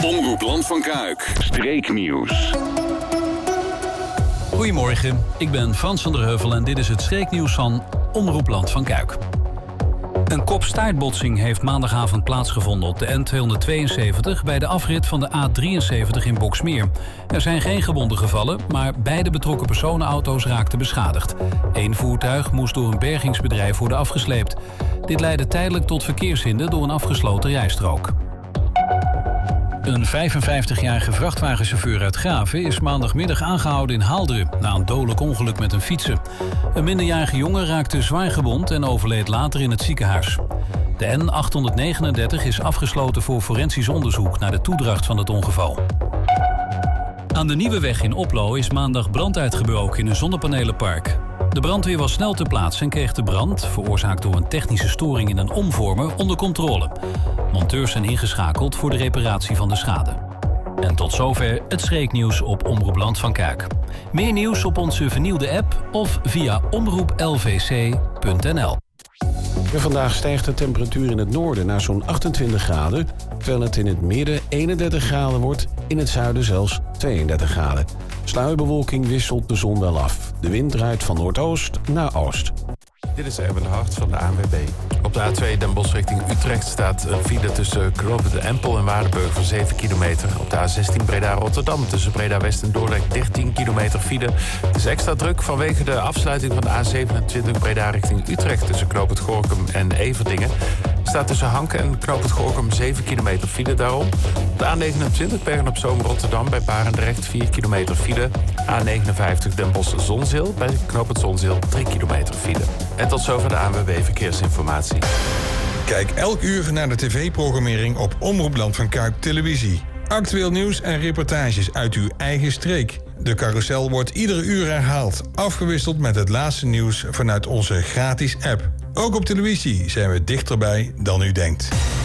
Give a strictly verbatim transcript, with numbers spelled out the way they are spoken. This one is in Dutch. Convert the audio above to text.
Omroep Land van Kuik. Streeknieuws. Goedemorgen, ik ben Frans van der Heuvel en dit is het streeknieuws van Omroep Land van Kuik. Een kop-staartbotsing heeft maandagavond plaatsgevonden op de N tweehonderdtweeënzeventig... bij de afrit van de A drieënzeventig in Boxmeer. Er zijn geen gewonden gevallen, maar beide betrokken personenauto's raakten beschadigd. Eén voertuig moest door een bergingsbedrijf worden afgesleept. Dit leidde tijdelijk tot verkeershinder door een afgesloten rijstrook. Een vijfenvijftigjarige vrachtwagenchauffeur uit Graven is maandagmiddag aangehouden in Haalderen na een dodelijk ongeluk met een fietser. Een minderjarige jongen raakte zwaar gewond en overleed later in het ziekenhuis. De N achthonderdnegenendertig is afgesloten voor forensisch onderzoek naar de toedracht van het ongeval. Aan de Nieuwe Weg in Oplo is maandag brand uitgebroken in een zonnepanelenpark. De brandweer was snel ter plaatse en kreeg de brand, veroorzaakt door een technische storing in een omvormer, onder controle. Monteurs zijn ingeschakeld voor de reparatie van de schade. En tot zover het streeknieuws op Omroep Land van Kuik. Meer nieuws op onze vernieuwde app of via omroep l v c punt n l. En vandaag stijgt de temperatuur in het noorden naar zo'n achtentwintig graden... terwijl het in het midden eenendertig graden wordt, in het zuiden zelfs tweeëndertig graden. Sluierbewolking wisselt de zon wel af. De wind draait van noordoost naar oost. Dit is Erwin Hart van de A N W B. Op de A twee Den Bosch richting Utrecht staat een file tussen Knooppunt de Empel en Waardenburg van zeven kilometer. Op de A zestien Breda-Rotterdam tussen Breda-West en Dordrecht dertien kilometer file. Het is extra druk vanwege de afsluiting van de A zevenentwintig Breda richting Utrecht tussen Knooppunt Gorinchem en Everdingen. Staat tussen Hanken en Knooppunt Gorinchem zeven kilometer file daarom. De A negenentwintig Bergen-op-Zoom Rotterdam bij Barendrecht vier kilometer file. A negenenvijftig Den Bosch-Zonzeel bij Knooppunt Zonzeel drie kilometer file. En tot zover de A N W B Verkeersinformatie. Kijk elk uur naar de tv-programmering op Omroep Land van Kuik Televisie. Actueel nieuws en reportages uit uw eigen streek. De carousel wordt iedere uur herhaald, afgewisseld met het laatste nieuws vanuit onze gratis app. Ook op televisie zijn we dichterbij dan u denkt.